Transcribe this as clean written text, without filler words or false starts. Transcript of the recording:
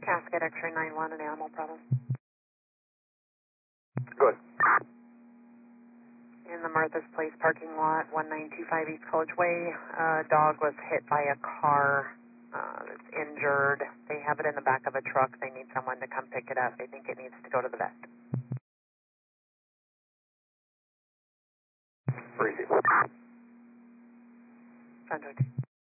Cascade X-ray 9-1, an animal problem. Good. In the Martha's Place parking lot, 1925 East College Way, a dog was hit by a car. It's injured. They have it in the back of a truck. They need someone to come pick it up. They think it needs to go to the vet. Receive. Front door.